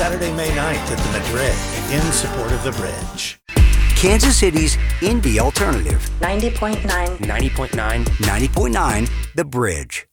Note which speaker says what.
Speaker 1: Saturday, May 9th at the Madrid in support of the bridge.
Speaker 2: Kansas City's indie alternative.
Speaker 3: 90.9.
Speaker 2: 90.9. 90.9 The Bridge.